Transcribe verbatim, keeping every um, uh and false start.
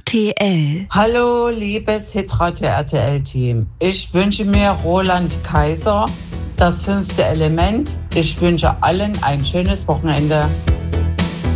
T L. Hallo, liebes Hitradio R T L-Team. Ich wünsche mir Roland Kaiser, das fünfte Element. Ich wünsche allen ein schönes Wochenende.